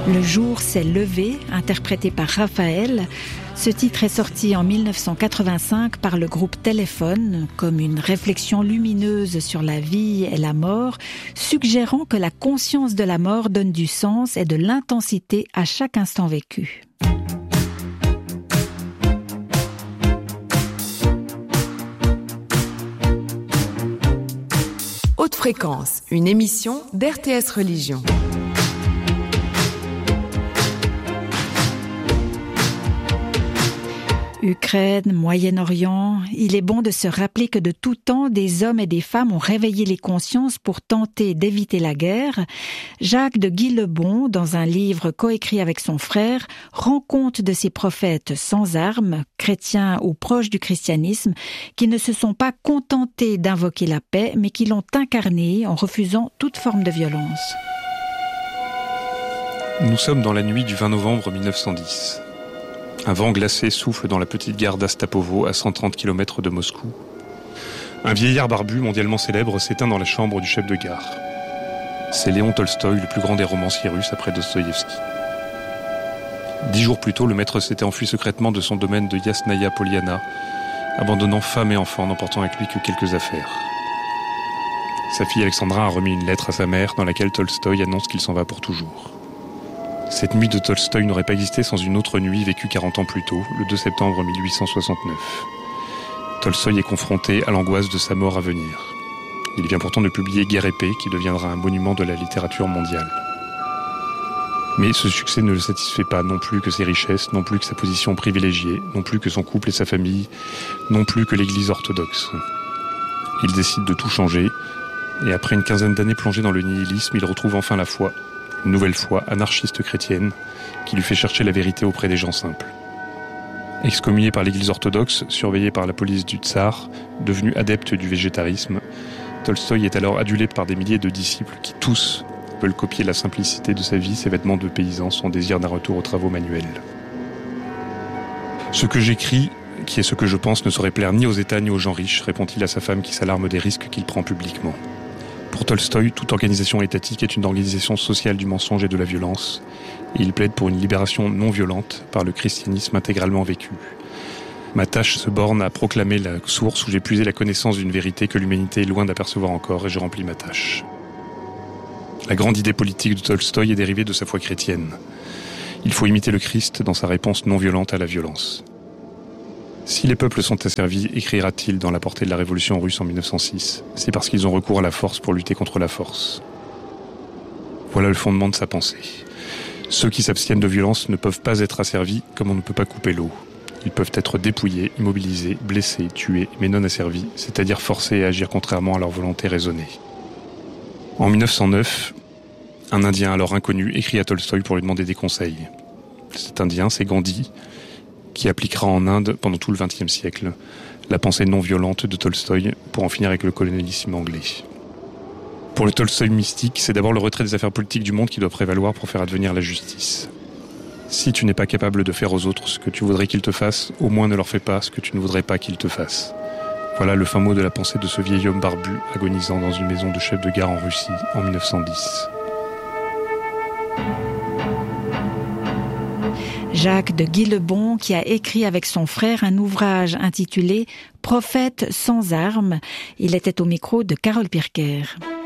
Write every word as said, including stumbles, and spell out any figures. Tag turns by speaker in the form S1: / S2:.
S1: Le jour s'est levé, interprété par Raphaël. Ce titre est sorti en dix-neuf cent quatre-vingt-cinq par le groupe Téléphone, comme une réflexion lumineuse sur la vie et la mort, suggérant que la conscience de la mort donne du sens et de l'intensité à chaque instant vécu.
S2: Haute fréquence, une émission d'R T S Religion.
S1: Ukraine, Moyen-Orient, il est bon de se rappeler que de tout temps, des hommes et des femmes ont réveillé les consciences pour tenter d'éviter la guerre. Jacques de Guillebon, dans un livre coécrit avec son frère, rend compte de ces prophètes sans armes, chrétiens ou proches du christianisme, qui ne se sont pas contentés d'invoquer la paix, mais qui l'ont incarnée en refusant toute forme de violence.
S3: Nous sommes dans la nuit du vingt novembre mille neuf cent dix. Un vent glacé souffle dans la petite gare d'Astapovo, à cent trente kilomètres de Moscou. Un vieillard barbu mondialement célèbre s'éteint dans la chambre du chef de gare. C'est Léon Tolstoï, le plus grand des romanciers russes après Dostoïevski. Dix jours plus tôt, le maître s'était enfui secrètement de son domaine de Yasnaya Poliana, abandonnant femme et enfants, n'emportant avec lui que quelques affaires. Sa fille Alexandra a remis une lettre à sa mère dans laquelle Tolstoï annonce qu'il s'en va pour toujours. Cette nuit de Tolstoï n'aurait pas existé sans une autre nuit vécue quarante ans plus tôt, le deux septembre mille huit cent soixante-neuf. Tolstoï est confronté à l'angoisse de sa mort à venir. Il vient pourtant de publier Guerre et paix, qui deviendra un monument de la littérature mondiale. Mais ce succès ne le satisfait pas, non plus que ses richesses, non plus que sa position privilégiée, non plus que son couple et sa famille, non plus que l'Église orthodoxe. Il décide de tout changer, et après une quinzaine d'années plongées dans le nihilisme, il retrouve enfin la foi. Une nouvelle foi anarchiste chrétienne qui lui fait chercher la vérité auprès des gens simples. Excommunié par l'Église orthodoxe, surveillé par la police du tsar, devenu adepte du végétarisme, Tolstoï est alors adulé par des milliers de disciples qui tous veulent copier la simplicité de sa vie, ses vêtements de paysan, son désir d'un retour aux travaux manuels. Ce que j'écris, qui est ce que je pense, ne saurait plaire ni aux États ni aux gens riches, répond-il à sa femme qui s'alarme des risques qu'il prend publiquement. Pour Tolstoï, toute organisation étatique est une organisation sociale du mensonge et de la violence, et il plaide pour une libération non violente par le christianisme intégralement vécu. Ma tâche se borne à proclamer la source où j'ai puisé la connaissance d'une vérité que l'humanité est loin d'apercevoir encore, et je remplis ma tâche. La grande idée politique de Tolstoï est dérivée de sa foi chrétienne. Il faut imiter le Christ dans sa réponse non violente à la violence. Si les peuples sont asservis, écrira-t-il dans La portée de la révolution russe en mille neuf cent six, c'est parce qu'ils ont recours à la force pour lutter contre la force. Voilà le fondement de sa pensée. Ceux qui s'abstiennent de violence ne peuvent pas être asservis comme on ne peut pas couper l'eau. Ils peuvent être dépouillés, immobilisés, blessés, tués, mais non asservis, c'est-à-dire forcés à agir contrairement à leur volonté raisonnée. En mille neuf cent neuf, un Indien alors inconnu écrit à Tolstoï pour lui demander des conseils. Cet Indien, c'est Gandhi, qui appliquera en Inde, pendant tout le vingtième siècle, la pensée non violente de Tolstoï pour en finir avec le colonialisme anglais. Pour le Tolstoï mystique, c'est d'abord le retrait des affaires politiques du monde qui doit prévaloir pour faire advenir la justice. Si tu n'es pas capable de faire aux autres ce que tu voudrais qu'ils te fassent, au moins ne leur fais pas ce que tu ne voudrais pas qu'ils te fassent. Voilà le fin mot de la pensée de ce vieil homme barbu agonisant dans une maison de chef de gare en Russie en mille neuf cent dix.
S1: Jacques de Guillebon, qui a écrit avec son frère un ouvrage intitulé « Prophète sans armes ». Il était au micro de Carole Pirker.